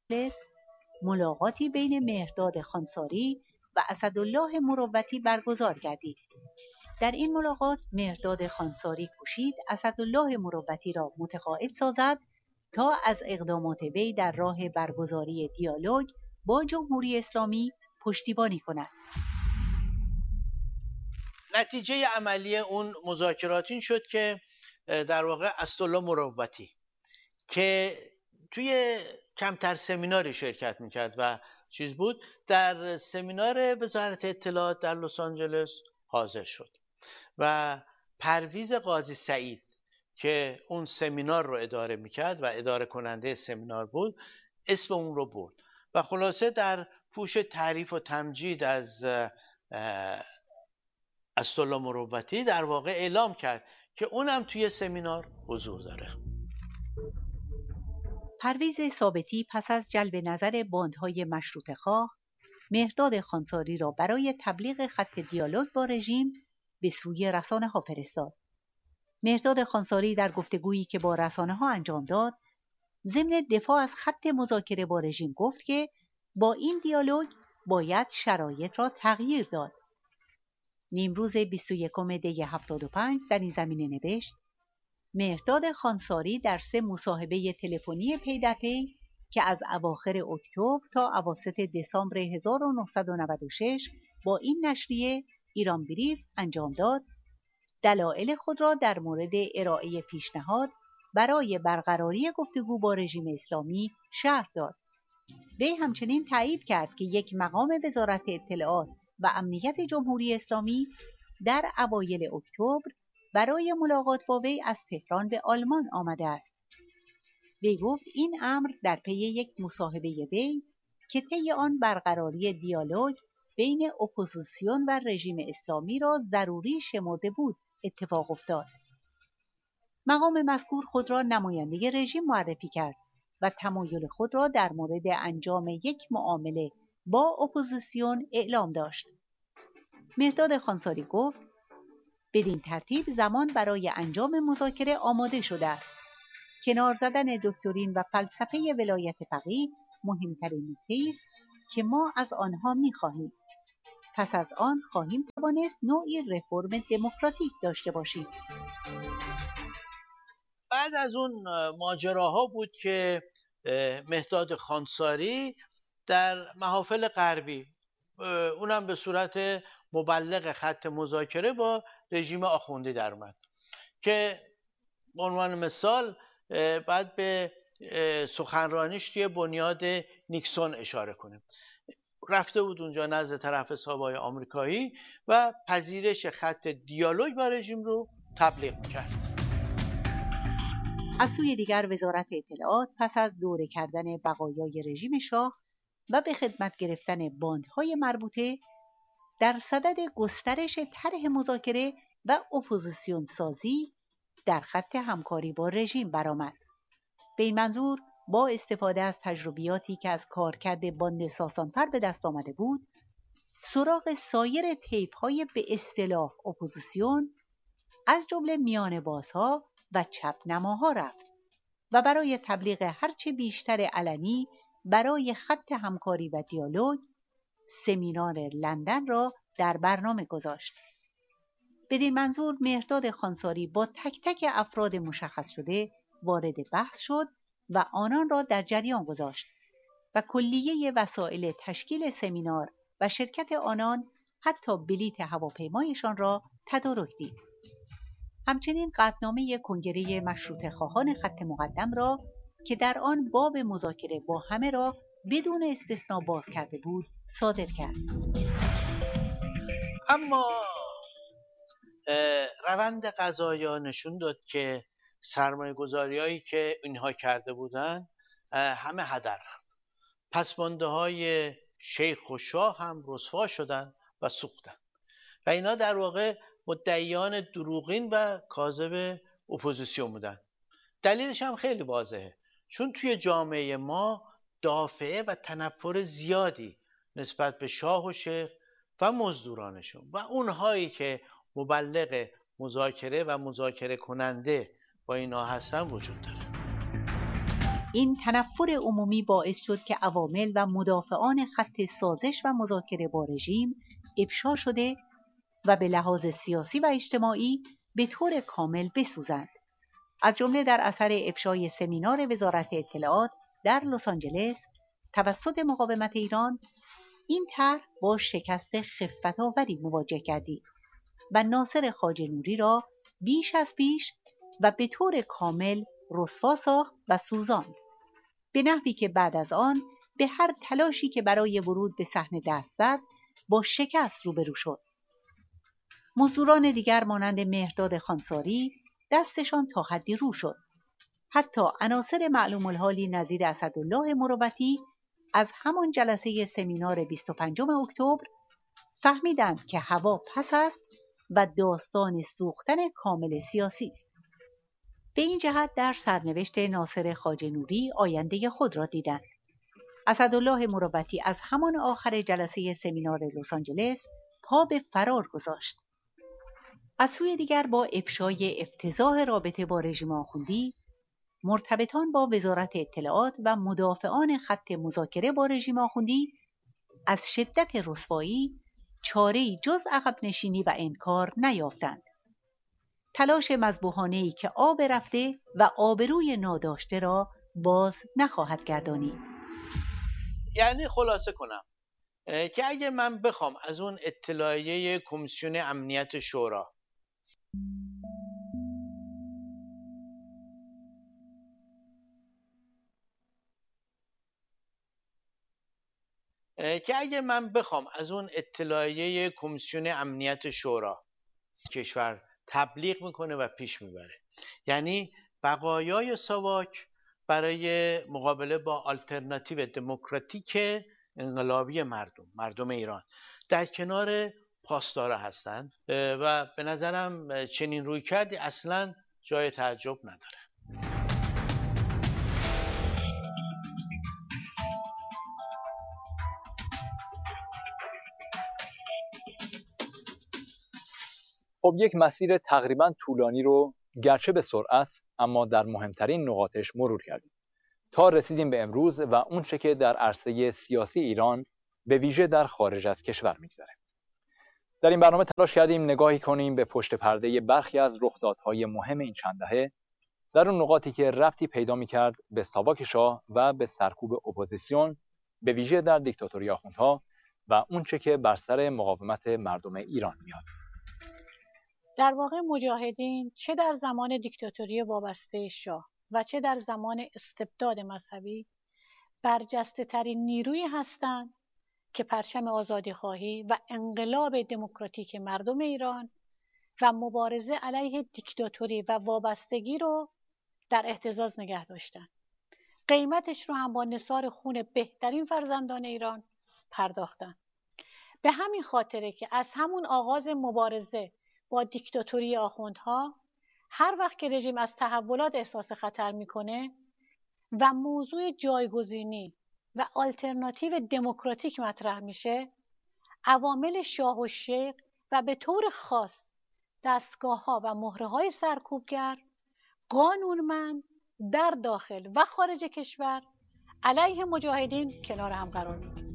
ملاقاتی بین مهرداد خانساری و اسدالله مروتی برگزار گردید. در این ملاقات مهرداد خانساری کوشید اسدالله مروتی را متقاعد سازد تا از اقدامات وی در راه برگزاری دیالوگ با جمهوری اسلامی پشتیبانی کند. نتیجه عملی اون مذاکرات این شد که در واقع اسدالله مروتی که توی کمتر سمیناری شرکت میکرد و چیز بود، در سمینار وزارت اطلاعات در لس آنجلس حاضر شد و پرویز قاضی سعید که اون سمینار رو اداره میکرد و اداره کننده سمینار بود اسم اون رو برد و خلاصه در پوش تعریف و تمجید از اسدالله مروتی در واقع اعلام کرد که اونم توی سمینار حضور داره. پرویز ثابتی پس از جلب نظر باندهای مشروطه‌خواه مهرداد خانساری را برای تبلیغ خط دیالوگ با رژیم به سوی رسانه‌ها فرستاد. مهرداد خانساری در گفتگویی که با رسانه‌ها انجام داد، ضمن دفاع از خط مذاکره با رژیم گفت که با این دیالوگ باید شرایط را تغییر داد. نیمروز 21 دی 75 در این زمینه نوشت: مهرداد خانساری در 3 مصاحبه تلفنی پی در پی که از اواخر اکتبر تا اواسط دسامبر 1996 با این نشریه ایران بریف انجام داد، دلایل خود را در مورد ارائه پیشنهاد برای برقراری گفتگو با رژیم اسلامی شرح داد. وی همچنین تایید کرد که یک مقام وزارت اطلاعات و امنیت جمهوری اسلامی در اوایل اکتبر برای ملاقات با وی از تهران به آلمان آمده است. وی گفت این امر در پی یک مصاحبه وی که طی آن برقراری دیالوگ بین اپوزیسیون و رژیم اسلامی را ضروری شمرده بود اتفاق افتاد. مقام مذکور خود را نماینده رژیم معرفی کرد و تمایل خود را در مورد انجام یک معامله با اپوزیسیون اعلام داشت. مهرداد خانساری گفت بدین ترتیب زمان برای انجام مذاکره آماده شده است. کنار زدن دکترین و فلسفه ولایت فقیه مهمترین نکته است که ما از آنها می‌خواهیم. پس از آن خواهیم توانست نوعی رفرم دموکراتیک داشته باشیم. بعد از اون ماجراها بود که مهرداد خانساری در محافل غربی، اونم به صورت مبلغ خط مذاکره با رژیم آخوندی در اومد که به عنوان مثال بعد به سخنرانیش توی بنیاد نیکسون اشاره کنیم. رفته بود اونجا نزد طرف حسابای آمریکایی و پذیرش خط دیالوگ با رژیم رو تبلیغ میکرد. از سوی دیگر وزارت اطلاعات پس از دوره کردن بقایای رژیم شاه و به خدمت گرفتن باندهای مربوطه در صدد گسترش طرح مذاکره و اپوزیسیون سازی در خط همکاری با رژیم برآمد. به این منظور با استفاده از تجربیاتی که از کارکرد باند ساسانفر به دست آمده بود، سراغ سایر طیف‌های به اصطلاح اپوزیسیون از جمله میانه بازها و چپنماها رفت و برای تبلیغ هرچه بیشتر علنی برای خط همکاری و دیالوگ سمینار لندن را در برنامه گذاشت. بدین منظور مهرداد خانساری با تک تک افراد مشخص شده وارد بحث شد و آنان را در جریان گذاشت و کلیه وسایل تشکیل سمینار و شرکت آنان حتی بلیت هواپیمایشان را تدارک دید. همچنین قطعنامه کنگره مشروطه خواهان خط مقدم را که در آن باب مذاکره با همه را بدون استثناء باز کرده بود صادر کرد. اما روند قضایا نشون داد که سرمایه گذاری‌هایی که اینها کرده بودن همه هدر رفت. پسمانده های شیخ و شاه هم رسوا شدن و سوختن و اینا در واقع مدعیان دروغین و کاذب اپوزیسیون بودن. دلیلش هم خیلی واضحه، چون توی جامعه ما دافعه و تنفر زیادی نسبت به شاه و شیخ و مزدورانشون و اونهایی که مبلغ مذاکره و مذاکره کننده با اینا هستن وجود داره. این تنفر عمومی باعث شد که عوامل و مدافعان خط سازش و مذاکره با رژیم افشا شده و به لحاظ سیاسی و اجتماعی به طور کامل بسوزند. از جمله در اثر افشای سمینار وزارت اطلاعات در لس آنجلس توسط مقاومت ایران، این طرح با شکست خفت‌آوری مواجه گردید و ناصر خواجه‌نوری را بیش از پیش و به طور کامل رسوا ساخت و سوزاند، به نحوی که بعد از آن به هر تلاشی که برای ورود به صحنه دست زد با شکست روبرو شد. مزدوران دیگر مانند مهرداد خانساری دستشان تا حدی رو شد. حتی عناصر معلوم الحالی نظیر اسدالله مروتی از همان جلسه سمینار 25 اکتبر فهمیدند که هوا پس است و داستان سوختن کامل سیاسی است. به این جهت در سرنوشت ناصر خواجه‌نوری آینده خود را دیدند. اسدالله مروتی از همان آخر جلسه سمینار لس آنجلس پا به فرار گذاشت. از سوی دیگر با افشای افتضاح رابطه با رژیم آخوندی، مرتبطان با وزارت اطلاعات و مدافعان خط مذاکره با رژیم آخوندی از شدت رسوایی چاره‌ای جز عقب نشینی و انکار نیافتند. تلاش مذبوحانه‌ای که آب رفته و آبروی ناداشته را باز نخواهد گردانید. یعنی خلاصه کنم که اگه من بخوام از اون اطلاعیه کمیسیون امنیت شورا کمیسیون امنیت شورا کشور تبلیغ میکنه و پیش میبره، یعنی بقایای ساواک برای مقابله با آلترناتیو دموکراتیک انقلابی مردم ایران در کنار پاسدارا هستند و به نظرم چنین روی کردی اصلا جای تعجب نداره. خب یک مسیر تقریبا طولانی رو گرچه به سرعت اما در مهمترین نقاطش مرور کردیم تا رسیدیم به امروز و اون چه که در عرصه سیاسی ایران به ویژه در خارج از کشور میگذره. در این برنامه تلاش کردیم نگاهی کنیم به پشت پرده برخی از رخدادهای مهم این چند دهه در اون نقاطی که ربطی پیدا می‌کرد به ساواک شاه و به سرکوب اپوزیسیون به ویژه در دیکتاتوری آخوندها و اون چه که بر سر مقاومت مردم ایران میاد. در واقع مجاهدین چه در زمان دیکتاتوری وابسته شاه و چه در زمان استبداد مذهبی برجسته ترین نیرویی هستند که پرچم آزادیخواهی و انقلاب دموکراتیک مردم ایران و مبارزه علیه دیکتاتوری و وابستگی رو در اهتزاز نگه داشتن. قیمتش رو هم با نثار خون بهترین فرزندان ایران پرداختن. به همین خاطره که از همون آغاز مبارزه با دیکتاتوری آخوندها هر وقت که رژیم از تحولات احساس خطر میکنه و موضوع جایگزینی و آلترناتیو دموکراتیک مطرح میشه، عوامل شاه و شیخ و به طور خاص دستگاه‌ها و مهره‌های سرکوبگر قانونمند در داخل و خارج کشور علیه مجاهدین کنار هم قرار میگیرن.